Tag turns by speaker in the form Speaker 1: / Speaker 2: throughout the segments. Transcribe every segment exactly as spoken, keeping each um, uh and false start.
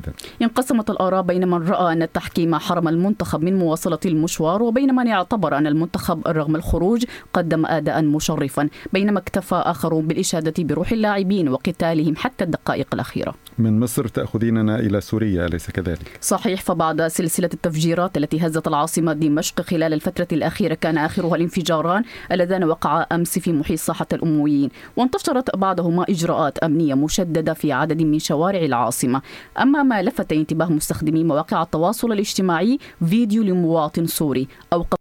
Speaker 1: إذن؟
Speaker 2: انقسمت الآراء بين من رأى أن التحكيم حرم المنتخب من مواصلة المشوار، وبين من اعتبر أن المنتخب رغم الخروج قدم أداء مشرفا، بينما اكتفى آخرون بالإشادة بروح اللاعبين وقتالهم حتى الدقائق الأخيرة.
Speaker 1: من مصر تأخذيننا إلى سوريا، أليس كذلك؟
Speaker 2: صحيح، فبعد سلسلة التفجيرات التي هزت العاصمة دمشق خلال الفترة الأخيرة كان آخرها الانفجاران اللذان وقعا أمس في محيط ساحة الأمويين، وانتشرت بعدهما إجراءات أمنية مشددة في عدد من شوارع العاصمة. أما ما لفت انتباه مستخدمي مواقع التواصل الاجتماعي فيديو لمواطن سوري أوقف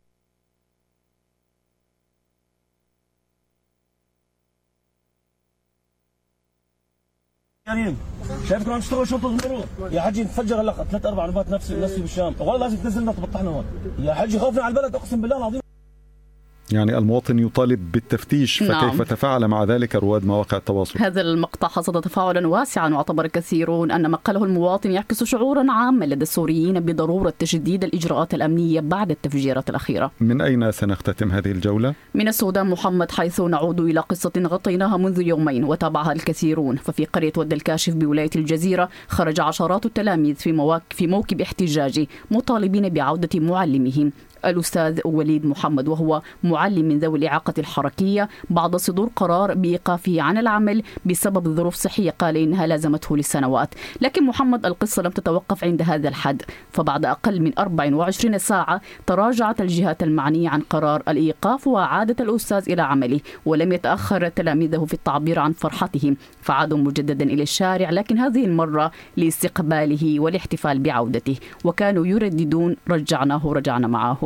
Speaker 3: يعني شايفكم عم تشتغلوا شرطة المرور يا حجي، نفجر هلا ثلاث اربع نوبات نفسي نفسي بالشام، والله لازم تنزلنا تبطحنا هون يا حجي، خوفنا على البلد اقسم بالله العظيم.
Speaker 1: يعني المواطن يطالب بالتفتيش،
Speaker 2: نعم.
Speaker 1: فكيف تفاعل مع ذلك رواد مواقع التواصل؟
Speaker 2: هذا المقطع حصد تفاعلا واسعا، واعتبر كثيرون أن ما قاله المواطن يعكس شعورا عاما لدى السوريين بضرورة تشديد الإجراءات الأمنية بعد التفجيرات الأخيرة.
Speaker 1: من أين سنختتم هذه الجولة؟
Speaker 2: من السودان محمد، حيث نعود إلى قصة غطيناها منذ يومين وتابعها الكثيرون. ففي قرية ود الكاشف بولاية الجزيرة خرج عشرات التلاميذ في, مواك... في موكب احتجاجي مطالبين بعودة معلمهم الأستاذ وليد محمد، وهو معلم من ذوي الإعاقة الحركية، بعد صدور قرار بإيقافه عن العمل بسبب ظروف صحية قال إنها لازمته لسنوات. لكن محمد القصة لم تتوقف عند هذا الحد، فبعد أقل من أربع وعشرين ساعة تراجعت الجهات المعنية عن قرار الإيقاف وعادت الأستاذ إلى عمله، ولم يتأخر تلاميذه في التعبير عن فرحتهم، فعادوا مجددا إلى الشارع، لكن هذه المرة لاستقباله والاحتفال بعودته، وكانوا يرددون رجعناه رجعنا معه.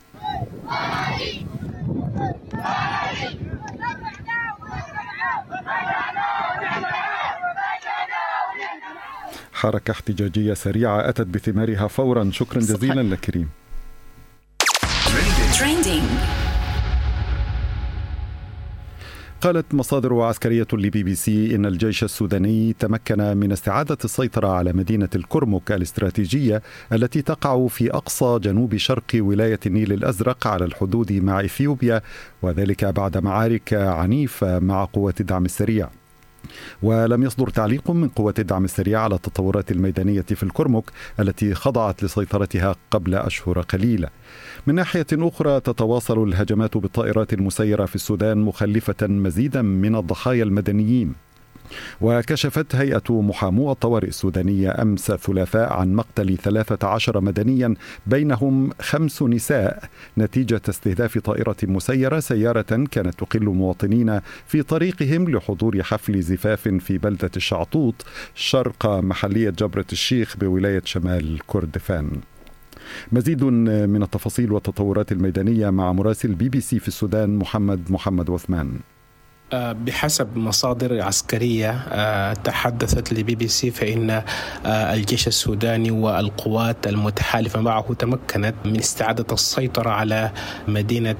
Speaker 1: حركة احتجاجية سريعة أتت بثمارها فورا. شكرا جزيلا لك كريم. قالت مصادر عسكرية لبي بي سي إن الجيش السوداني تمكن من استعادة السيطرة على مدينة الكرمك الاستراتيجية التي تقع في أقصى جنوب شرق ولاية النيل الأزرق على الحدود مع إثيوبيا، وذلك بعد معارك عنيفة مع قوات الدعم السريع. ولم يصدر تعليق من قوات الدعم السريع على التطورات الميدانية في الكرمك التي خضعت لسيطرتها قبل أشهر قليلة. من ناحية أخرى تتواصل الهجمات بالطائرات المسيرة في السودان مخلفة مزيدا من الضحايا المدنيين. وكشفت هيئة محامو الطوارئ السودانية أمس الثلاثاء عن مقتل ثلاثة عشر مدنيا بينهم خمس نساء نتيجة استهداف طائرة مسيرة سيارة كانت تقل مواطنين في طريقهم لحضور حفل زفاف في بلدة الشعطوط شرق محلية جبرة الشيخ بولاية شمال كردفان. مزيد من التفاصيل والتطورات الميدانية مع مراسل بي بي سي في السودان محمد محمد وثمان.
Speaker 4: بحسب مصادر عسكرية تحدثت لبي بي سي فإن الجيش السوداني والقوات المتحالفة معه تمكنت من استعادة السيطرة على مدينة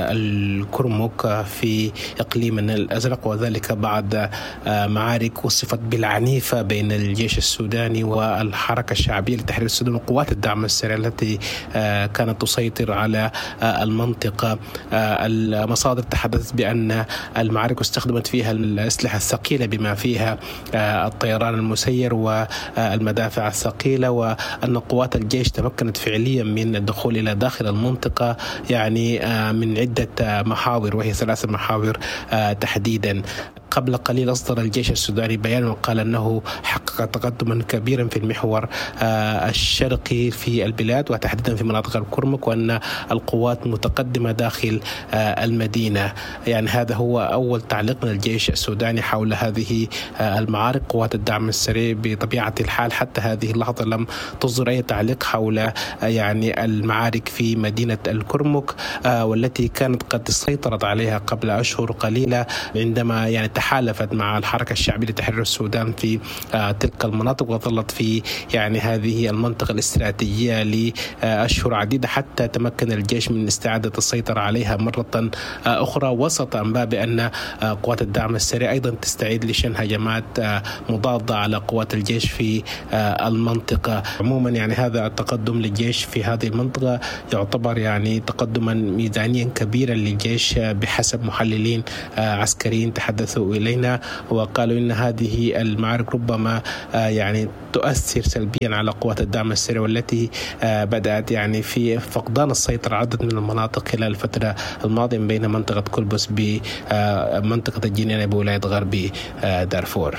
Speaker 4: الكرمك في إقليم الأزرق، وذلك بعد معارك وصفت بالعنيفة بين الجيش السوداني والحركة الشعبية لتحرير السودان وقوات الدعم السريع التي كانت تسيطر على المنطقة. المصادر تحدثت بأن المعارك استخدمت فيها الأسلحة الثقيلة بما فيها الطيران المسير والمدافع الثقيلة، وأن قوات الجيش تمكنت فعليا من الدخول إلى داخل المنطقة يعني من عدة محاور، وهي ثلاث محاور تحديدا. قبل قليل أصدر الجيش السوداني بيان وقال أنه حقق تقدما كبيرا في المحور الشرقي في البلاد وتحديدا في مناطق الكرمك، وأن القوات متقدمة داخل المدينة. يعني هذا هو أول تعليق من الجيش السوداني حول هذه المعارك. قوات الدعم السريع بطبيعة الحال حتى هذه اللحظة لم تصدر أي تعليق حول يعني المعارك في مدينة الكرمك والتي كانت قد سيطرت عليها قبل أشهر قليلة عندما يعني تحالفت مع الحركة الشعبية لتحرير السودان في تلك المناطق، وظلت في يعني هذه المنطقة الاستراتيجية لأشهر عديدة حتى تمكن الجيش من استعادة السيطرة عليها مرة أخرى، وسط أنباء بأن قوات الدعم السريع أيضا تستعيد لشن هجمات مضادة على قوات الجيش في المنطقة. عموما يعني هذا التقدم للجيش في هذه المنطقة يعتبر يعني تقدما ميدانيا كبيرا للجيش بحسب محللين عسكريين تحدثوا لجأوا إلينا وقالوا إن هذه المعارك ربما يعني تؤثر سلبيا على قوات الدعم السريع والتي بدأت يعني في فقدان السيطرة على عدد من المناطق خلال الفترة الماضية بين منطقة كلبس بمنطقة الجنينة بولاية غربي دارفور.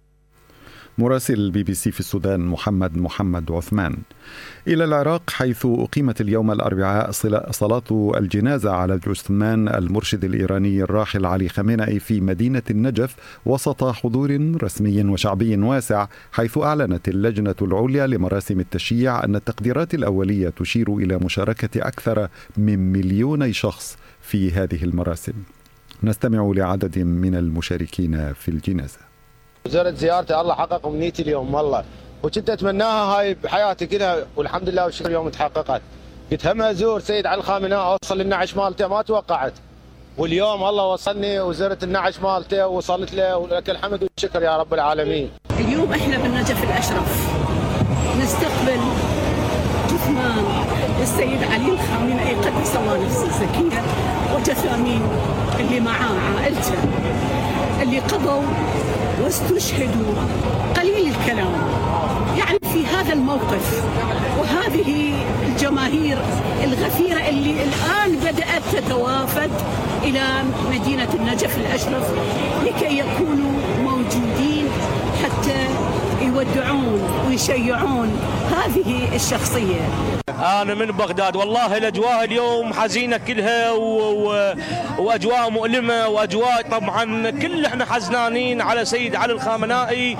Speaker 1: مراسل البي بي سي في السودان محمد محمد عثمان. إلى العراق، حيث أقيمت اليوم الأربعاء صلاة الجنازة على جثمان المرشد الإيراني الراحل علي خامنئي في مدينة النجف وسط حضور رسمي وشعبي واسع، حيث أعلنت اللجنة العليا لمراسم التشييع أن التقديرات الأولية تشير إلى مشاركة أكثر من مليوني شخص في هذه المراسم. نستمع لعدد من المشاركين في الجنازة.
Speaker 5: زرت زيارتي، الله حقق أمنيتي اليوم والله، وكنت أتمناها هاي بحياتي كلها، والحمد لله والشكر اليوم تحققت. قلت هم أزور سيد علي خامنئي أوصل للنعش مالته، ما توقعت، واليوم الله وصلني وزرت النعش مالته ووصلت له، ولك الحمد والشكر يا رب العالمين.
Speaker 6: اليوم احنا بالنجف الأشرف نستقبل جثمان السيد علي الخامنئي قدس الله نفسه الزكية وجثامين اللي معاه عائلته اللي قضوا واستشهدوا قليل الكلام يعني في هذا الموقف، وهذه الجماهير الغفيرة اللي الآن بدأت تتوافد إلى مدينة النجف الأشرف لكي يكونوا موجودين حتى يودعون ويشيعون هذه الشخصية.
Speaker 3: أنا من بغداد، والله الأجواء اليوم حزينة كلها و... و... وأجواء مؤلمة، وأجواء طبعا كل احنا حزنانين على سيد علي الخامنئي.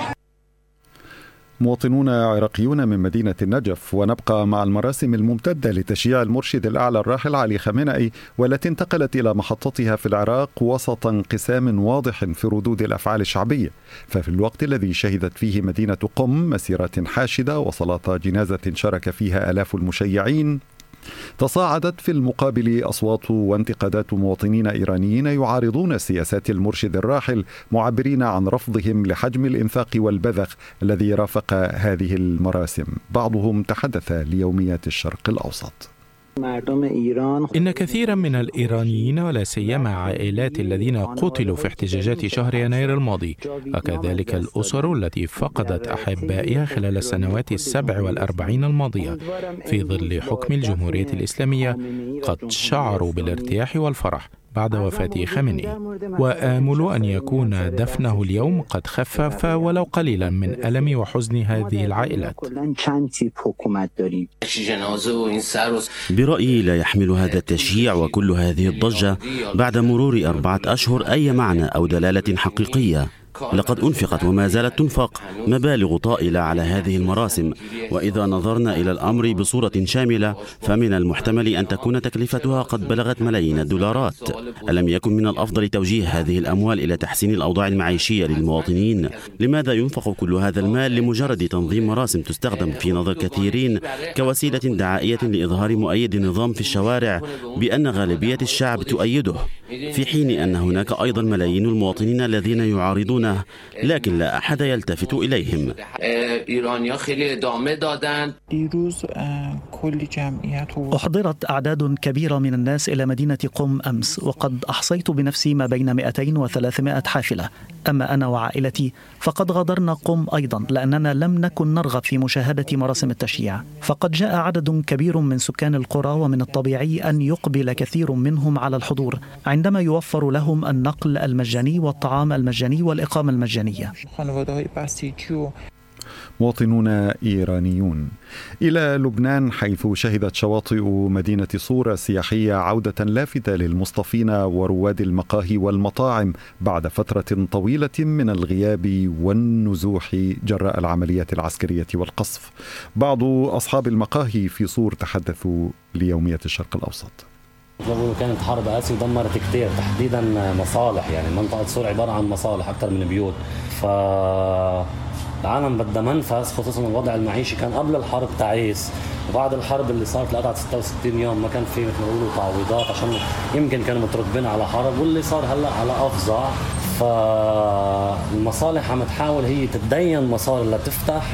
Speaker 1: مواطنون عراقيون من مدينة النجف. ونبقى مع المراسم الممتدة لتشييع المرشد الأعلى الراحل علي خامنئي، والتي انتقلت إلى محطتها في العراق وسط انقسام واضح في ردود الأفعال الشعبية. ففي الوقت الذي شهدت فيه مدينة قم مسيرات حاشدة وصلاة جنازة شارك فيها آلاف المشيعين، تصاعدت في المقابل أصوات وانتقادات مواطنين إيرانيين يعارضون سياسات المرشد الراحل، معبرين عن رفضهم لحجم الإنفاق والبذخ الذي رافق هذه المراسم. بعضهم تحدث ليوميات الشرق الأوسط.
Speaker 7: إن كثيرا من الإيرانيين ولا سيما عائلات الذين قتلوا في احتجاجات شهر يناير الماضي، وكذلك الأسر التي فقدت أحبائها خلال السنوات السبع والأربعين الماضية في ظل حكم الجمهورية الإسلامية، قد شعروا بالارتياح والفرح بعد وفاة خامنئي، وآمل أن يكون دفنه اليوم قد خفف ولو قليلا من ألم وحزن هذه العائلات.
Speaker 8: برأيي لا يحمل هذا التشييع وكل هذه الضجة بعد مرور أربعة أشهر أي معنى أو دلالة حقيقية. لقد أنفقت وما زالت تنفق مبالغ طائلة على هذه المراسم، وإذا نظرنا إلى الأمر بصورة شاملة فمن المحتمل أن تكون تكلفتها قد بلغت ملايين الدولارات. ألم يكن من الأفضل توجيه هذه الأموال إلى تحسين الأوضاع المعيشية للمواطنين؟ لماذا ينفق كل هذا المال لمجرد تنظيم مراسم تستخدم في نظر كثيرين كوسيلة دعائية لإظهار مؤيد النظام في الشوارع بأن غالبية الشعب تؤيده، في حين أن هناك أيضا ملايين المواطنين الذين يعارضونه لكن لا أحد يلتفت إليهم؟
Speaker 9: أحضرت أعداد كبيرة من الناس إلى مدينة قم أمس، وقد أحصيت بنفسي ما بين مئتين وثلاثمائة حافلة. أما أنا وعائلتي فقد غادرنا قم أيضا، لأننا لم نكن نرغب في مشاهدة مراسم التشييع. فقد جاء عدد كبير من سكان القرى، ومن الطبيعي أن يقبل كثير منهم على الحضور عندما يوفر لهم النقل المجاني والطعام المجاني والإقامة المجانية.
Speaker 1: مواطنون إيرانيون. إلى لبنان، حيث شهدت شواطئ مدينة صورة السياحية عودة لافتة للمصطفين ورواد المقاهي والمطاعم بعد فترة طويلة من الغياب والنزوح جراء العمليات العسكرية والقصف. بعض أصحاب المقاهي في صور تحدثوا ليومية الشرق الأوسط.
Speaker 10: كانت حرب قاسية ودمرت كتير، تحديدا مصالح، يعني منطقة صور عبارة عن مصالح أكثر من بيوت. ف العالم بدها منفس، خصوصا الوضع المعيشي كان قبل الحرب تعيس، وبعد الحرب اللي صارت لقطعة ستة وستين يوم ما كان في مثل ما بيقولوا تعويضات، عشان يمكن كانوا مترتبين على حرب، واللي صار هلا على أفظع. فالمصالح عم تحاول هي تتدين مصاري لتفتح،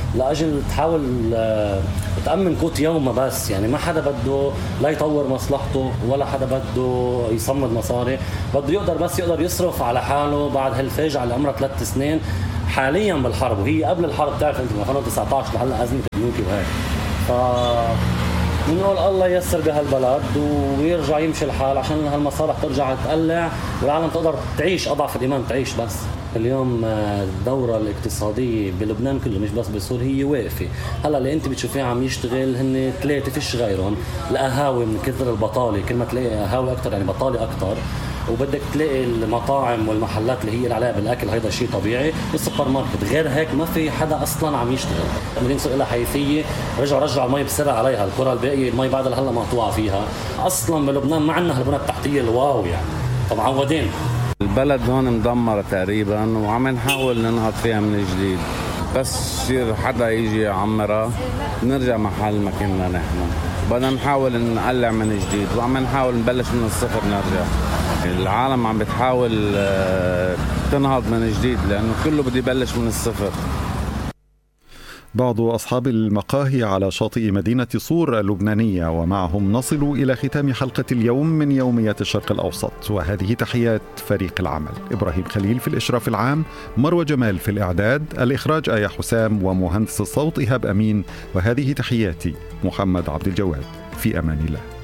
Speaker 10: لأجل تحاول تأمن قوت يومها بس. يعني ما حدا بده لا يطور مصلحته ولا حدا بده يصمد مصاري، بده يقدر بس يقدر يصرف على حاله بعد هالفاجعة اللي عمرها ثلاث سنين حاليا بالحرب. وهي قبل الحرب تعرف انت من ألفين وتسعة عشر لهلا أزمة بنوكي وهيك. ف بنقول الله ييسر بهالبلد ويرجع يمشي الحال عشان هالمصالح ترجع تقلع والعالم تقدر تعيش، أضعف الإيمان تعيش. بس اليوم الدورة الاقتصادية بلبنان كله مش بس بسوريا هي واقفة. هلا اللي انت بتشوفيه عم يشتغل هن ثلاثة فيش غيرهم. القهاوي من كثر البطالة، كل ما تلاقي قهاوي أكتر يعني بطالة أكتر، وبدك تلاقي المطاعم والمحلات اللي هي اللي عليها بالاكل، هيدا شيء طبيعي. السوبر ماركت غير هيك ما في حدا اصلا عم يشتغل. عاملين سوق لها حيثيه، رجعوا رجعوا المي بسرعه عليها. القرى الباقيه المي بعدها هلا مقطوعه فيها. اصلا بلبنان ما عندنا هالبنى التحتيه الواو يعني، فمعودين.
Speaker 11: البلد هون مدمره تقريبا وعم نحاول ننهض فيها من جديد، بس يصير حدا يجي يعمرها نرجع محل ما كنا نحن. بدنا نحاول نقلع من جديد وعم نحاول نبلش من الصفر نرجع. العالم عم بتحاول تنهض من جديد لأنه كله بده يبلش من الصفر.
Speaker 1: بعض أصحاب المقاهي على شاطئ مدينة صور اللبنانية، ومعهم نصل إلى ختام حلقة اليوم من يوميات الشرق الأوسط. وهذه تحيات فريق العمل: إبراهيم خليل في الإشراف العام، مروى جمال في الإعداد، الإخراج آية حسام، ومهندس الصوت إيهاب أمين. وهذه تحياتي محمد عبد الجواد. في أمان الله.